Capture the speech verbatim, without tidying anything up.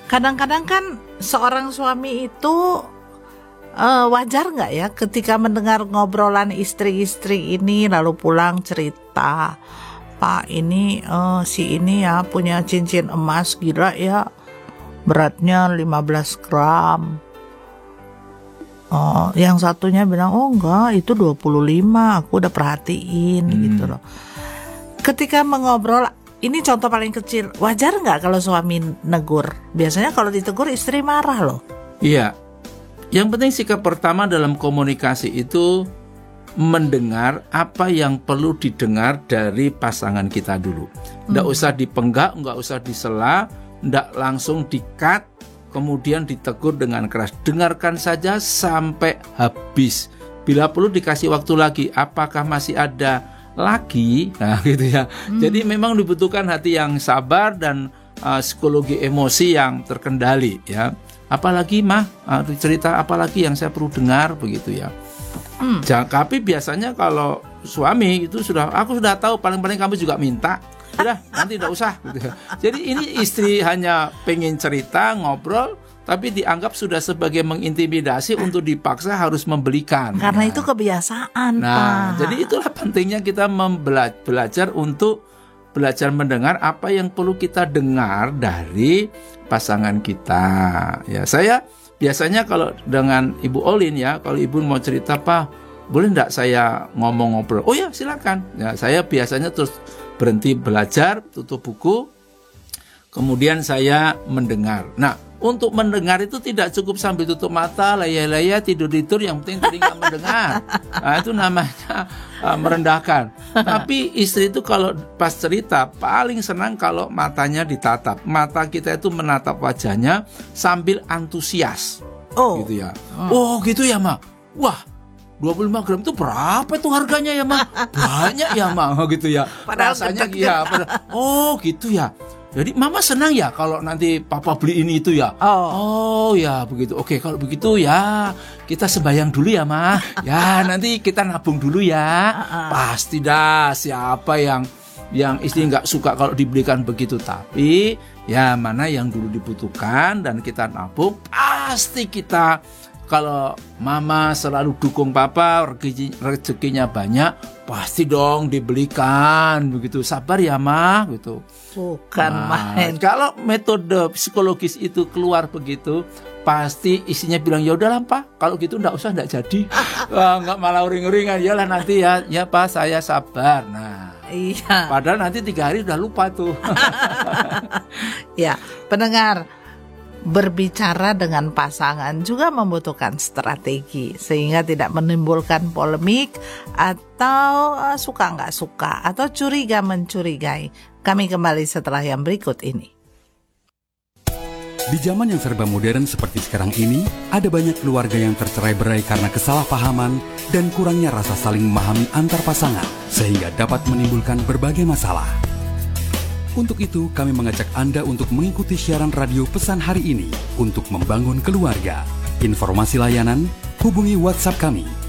kadang-kadang kan seorang suami itu uh, wajar nggak ya ketika mendengar ngobrolan istri-istri ini lalu pulang cerita, Pak ini uh, si ini ya punya cincin emas gila ya, beratnya lima belas gram. Oh, yang satunya bilang oh enggak itu dua puluh lima, aku udah perhatiin hmm. gitu loh. Ketika mengobrol, ini contoh paling kecil, wajar nggak kalau suami negur? Biasanya kalau ditegur istri marah loh. Iya, yang penting sikap pertama dalam komunikasi itu mendengar apa yang perlu didengar dari pasangan kita dulu. Nggak hmm. usah dipenggak, nggak usah disela, nggak langsung di-cut, kemudian ditegur dengan keras. Dengarkan saja sampai habis. Bila perlu dikasih waktu lagi, apakah masih ada lagi? Nah gitu ya. Hmm. Jadi memang dibutuhkan hati yang sabar dan uh, psikologi emosi yang terkendali ya. Apalagi mah uh, cerita apalagi yang saya perlu dengar begitu ya. Hmm. Jangan, tapi biasanya kalau suami itu sudah, aku sudah tahu, paling-paling kamu juga minta. Udah, nanti tidak usah gitu. Jadi ini istri hanya pengen cerita, ngobrol, tapi dianggap sudah sebagai mengintimidasi untuk dipaksa harus membelikan. Karena nah, itu kebiasaan, Nah, Pak. jadi itulah pentingnya kita membela- belajar untuk belajar mendengar apa yang perlu kita dengar dari pasangan kita. Ya, saya biasanya kalau dengan Ibu Olin ya, kalau Ibu mau cerita, Pak, boleh enggak saya ngomong ngobrol? Oh ya, silakan. Ya, saya biasanya terus berhenti belajar, tutup buku, kemudian saya mendengar. Nah, untuk mendengar itu tidak cukup sambil tutup mata, laya-laya, tidur-tidur, yang penting telinga mendengar. Nah, itu namanya uh, merendahkan. Tapi istri itu kalau pas cerita, paling senang kalau matanya ditatap. Mata kita itu menatap wajahnya sambil antusias. Oh, gitu ya. Oh, gitu ya, Ma. Wah, dua puluh lima gram itu berapa itu harganya ya, Ma? Banyak ya, Ma, gitu ya. Padahal rasanya ya. Padahal, oh, gitu ya. Jadi mama senang ya kalau nanti papa beli ini itu ya. Oh, oh ya begitu. Oke, kalau begitu ya kita sembahyang dulu ya, Ma. Ya nanti kita nabung dulu ya. Uh-uh. Pasti dah, siapa yang yang istri nggak suka kalau dibelikan begitu. Tapi ya mana yang dulu dibutuhkan dan kita nabung, pasti kita. Kalau mama selalu dukung papa, rezekinya banyak, pasti dong dibelikan begitu. Sabar ya, Ma, gitu. Bukan nah, main. Kalau metode psikologis itu keluar begitu, pasti isinya bilang ya udahlah, Pak, kalau gitu enggak usah, enggak jadi. Wah, enggak malah uring-uringan, yalah nanti ya, ya Pak, saya sabar. Nah, iya. Padahal nanti tiga hari udah lupa tuh. Ya, pendengar, berbicara dengan pasangan juga membutuhkan strategi sehingga tidak menimbulkan polemik atau uh, suka nggak suka atau curiga mencurigai. Kami kembali setelah yang berikut ini. Di zaman yang serba modern seperti sekarang ini, ada banyak keluarga yang tercerai-berai karena kesalahpahaman dan kurangnya rasa saling memahami antar pasangan sehingga dapat menimbulkan berbagai masalah. Untuk itu, kami mengajak Anda untuk mengikuti siaran radio Pesan Hari ini untuk membangun keluarga. Informasi layanan, hubungi WhatsApp kami